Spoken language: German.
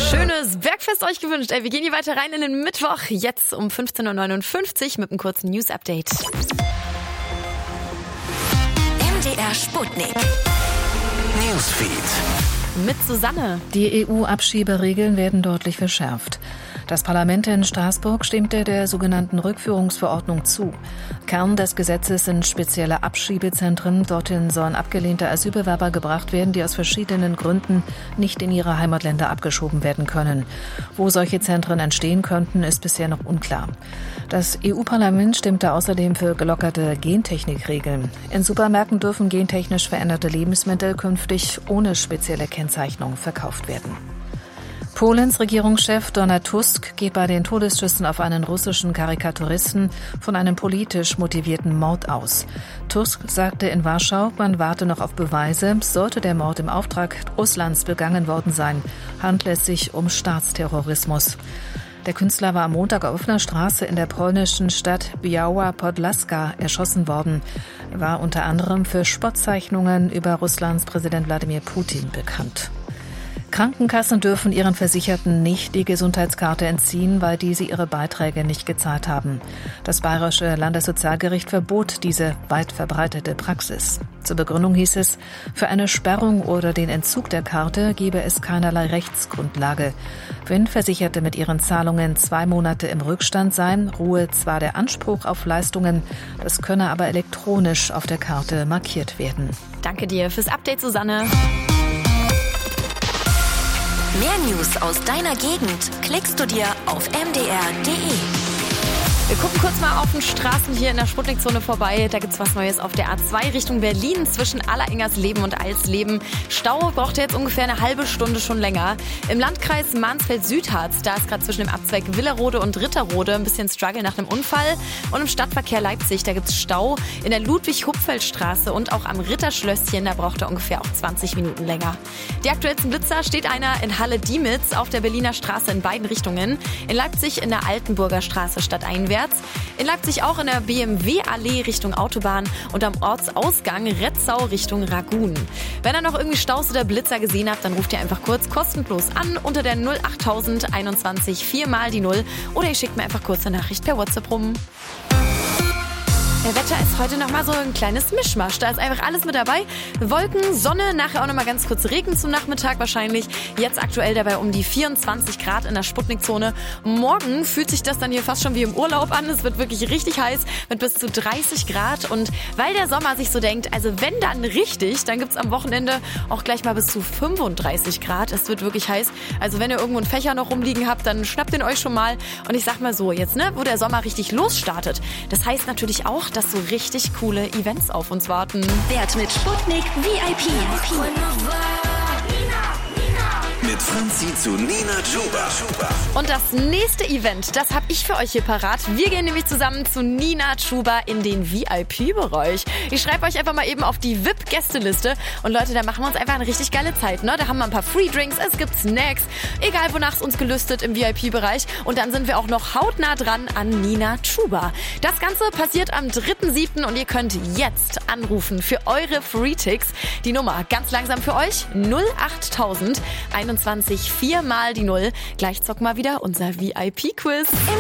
Schönes Bergfest euch gewünscht. Wir gehen hier weiter rein in den Mittwoch. Jetzt um 15.59 Uhr mit einem kurzen News-Update. MDR Sputnik. Newsfeed. Mit Susanne. Die EU-Abschieberegeln werden deutlich verschärft. Das Parlament in Straßburg stimmte der sogenannten Rückführungsverordnung zu. Kern des Gesetzes sind spezielle Abschiebezentren. Dorthin sollen abgelehnte Asylbewerber gebracht werden, die aus verschiedenen Gründen nicht in ihre Heimatländer abgeschoben werden können. Wo solche Zentren entstehen könnten, ist bisher noch unklar. Das EU-Parlament stimmte außerdem für gelockerte Gentechnikregeln. In Supermärkten dürfen gentechnisch veränderte Lebensmittel künftig ohne spezielle Kennzeichnung verkauft werden. Polens Regierungschef Donald Tusk geht bei den Todesschüssen auf einen russischen Karikaturisten von einem politisch motivierten Mord aus. Tusk sagte in Warschau, man warte noch auf Beweise. Sollte der Mord im Auftrag Russlands begangen worden sein, handle es sich um Staatsterrorismus. Der Künstler war am Montag auf offener Straße in der polnischen Stadt Biała Podlaska erschossen worden. Er war unter anderem für Spottzeichnungen über Russlands Präsident Wladimir Putin bekannt. Krankenkassen dürfen ihren Versicherten nicht die Gesundheitskarte entziehen, weil diese ihre Beiträge nicht gezahlt haben. Das Bayerische Landessozialgericht verbot diese weit verbreitete Praxis. Zur Begründung hieß es, für eine Sperrung oder den Entzug der Karte gebe es keinerlei Rechtsgrundlage. Wenn Versicherte mit ihren Zahlungen 2 Monate im Rückstand seien, ruhe zwar der Anspruch auf Leistungen, das könne aber elektronisch auf der Karte markiert werden. Danke dir fürs Update, Susanne. Mehr News aus deiner Gegend klickst du dir auf mdr.de. Wir gucken kurz mal auf den Straßen hier in der Sputnik-Zone vorbei. Da gibt's was Neues auf der A2 Richtung Berlin zwischen Allerengersleben und Alsleben. Stau braucht jetzt ungefähr eine halbe Stunde schon länger. Im Landkreis Mansfeld-Südharz, da ist gerade zwischen dem Abzweig Willerode und Ritterode ein bisschen Struggle nach einem Unfall. Und im Stadtverkehr Leipzig, da gibt's Stau in der Ludwig-Hupfeld-Straße und auch am Ritterschlösschen, da braucht er ungefähr auch 20 Minuten länger. Die aktuellsten Blitzer steht einer in Halle-Diemitz auf der Berliner Straße in beiden Richtungen. In Leipzig in der Altenburger Straße stadteinwärts. In Leipzig auch in der BMW-Allee Richtung Autobahn und am Ortsausgang Retzau Richtung Ragun. Wenn ihr noch irgendwie Staus oder Blitzer gesehen habt, dann ruft ihr einfach kurz kostenlos an unter der 08000 21 4 mal die 0 oder ihr schickt mir einfach kurz eine Nachricht per WhatsApp rum. Der Wetter ist heute nochmal so ein kleines Mischmasch. Da ist einfach alles mit dabei. Wolken, Sonne, nachher auch nochmal ganz kurz Regen zum Nachmittag wahrscheinlich. Jetzt aktuell dabei um die 24 Grad in der Sputnik-Zone. Morgen fühlt sich das dann hier fast schon wie im Urlaub an. Es wird wirklich richtig heiß mit bis zu 30 Grad. Und weil der Sommer sich so denkt, also wenn dann richtig, dann gibt's am Wochenende auch gleich mal bis zu 35 Grad. Es wird wirklich heiß. Also wenn ihr irgendwo einen Fächer noch rumliegen habt, dann schnappt den euch schon mal. Und ich sag mal so, jetzt, wo der Sommer richtig losstartet, das heißt natürlich auch, dass so richtig coole Events auf uns warten. Wert mit Sputnik VIP. Mit Franzi zu Nina Chuba. Und das nächste Event, das habe ich für euch hier parat. Wir gehen nämlich zusammen zu Nina Chuba in den VIP-Bereich. Ich schreibe euch einfach mal eben auf die VIP-Gästeliste. Und Leute, da machen wir uns einfach eine richtig geile Zeit. Ne? Da haben wir ein paar Free Drinks, es gibt Snacks, egal wonach es uns gelüstet im VIP-Bereich. Und dann sind wir auch noch hautnah dran an Nina Chuba. Das Ganze passiert am 3.7. und ihr könnt jetzt anrufen für eure Free-Ticks. Die Nummer ganz langsam für euch 08000 21 4 mal die 0. Gleich zocken wir wieder unser VIP-Quiz.